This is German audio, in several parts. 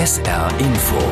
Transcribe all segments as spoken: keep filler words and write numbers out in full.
S R Info.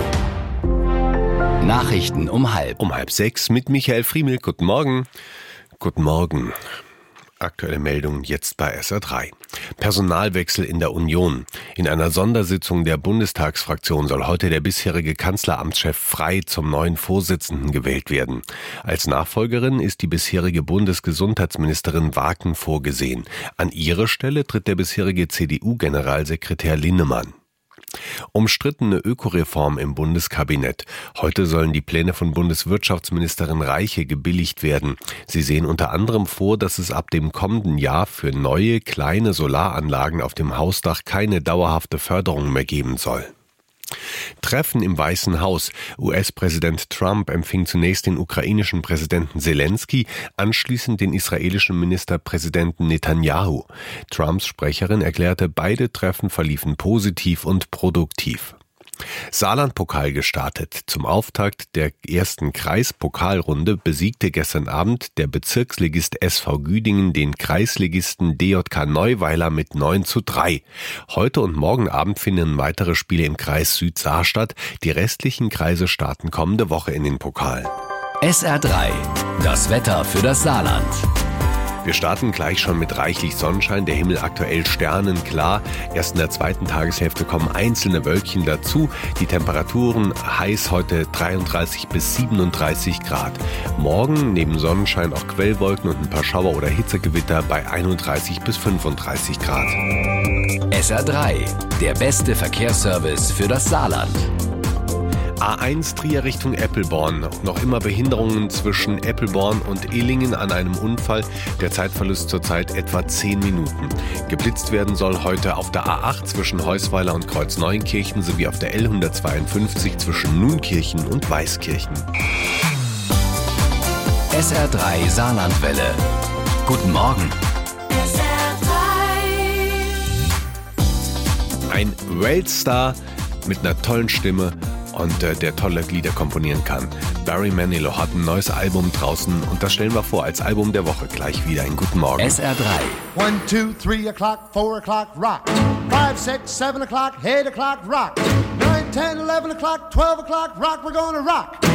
Nachrichten um halb. Um halb sechs mit Michael Friemel. Guten Morgen. Guten Morgen. Aktuelle Meldung jetzt bei S R drei. Personalwechsel in der Union. In einer Sondersitzung der Bundestagsfraktion soll heute der bisherige Kanzleramtschef Frey zum neuen Vorsitzenden gewählt werden. Als Nachfolgerin ist die bisherige Bundesgesundheitsministerin Waken vorgesehen. An ihre Stelle tritt der bisherige C D U-Generalsekretär Linnemann. Umstrittene Ökoreform im Bundeskabinett. Heute sollen die Pläne von Bundeswirtschaftsministerin Reiche gebilligt werden. Sie sehen unter anderem vor, dass es ab dem kommenden Jahr für neue, kleine Solaranlagen auf dem Hausdach keine dauerhafte Förderung mehr geben soll. Treffen im Weißen Haus. U S-Präsident Trump empfing zunächst den ukrainischen Präsidenten Zelensky, anschließend den israelischen Ministerpräsidenten Netanyahu. Trumps Sprecherin erklärte, beide Treffen verliefen positiv und produktiv. Saarland-Pokal gestartet. Zum Auftakt der ersten Kreispokalrunde besiegte gestern Abend der Bezirksligist S V Güdingen den Kreisligisten D J K Neuweiler mit neun zu drei. Heute und morgen Abend finden weitere Spiele im Kreis Süd-Saar statt. Die restlichen Kreise starten kommende Woche in den Pokal. S R drei. Das Wetter für das Saarland. Wir starten gleich schon mit reichlich Sonnenschein, der Himmel aktuell sternenklar. Erst in der zweiten Tageshälfte kommen einzelne Wölkchen dazu. Die Temperaturen heiß heute dreiunddreißig bis siebenunddreißig Grad. Morgen neben Sonnenschein auch Quellwolken und ein paar Schauer- oder Hitzegewitter bei einunddreißig bis fünfunddreißig Grad. S R drei, der beste Verkehrsservice für das Saarland. A eins Trier Richtung Eppelborn. Noch immer Behinderungen zwischen Eppelborn und Illingen an einem Unfall. Der Zeitverlust zurzeit etwa zehn Minuten. Geblitzt werden soll heute auf der A acht zwischen Heusweiler und Kreuzneuenkirchen sowie auf der L hundertzweiundfünfzig zwischen Nunkirchen und Weißkirchen. S R drei Saarlandwelle. Guten Morgen. S R drei. Ein Weltstar mit einer tollen Stimme und äh, der tolle Lieder komponieren kann. Barry Manilow hat ein neues Album draußen und das stellen wir vor als Album der Woche gleich wieder. Einen guten Morgen. S R drei. One, two, three o'clock, four o'clock, rock. Five, six, seven o'clock, eight o'clock, rock. Nine, ten, eleven o'clock, twelve o'clock, rock. We're gonna rock.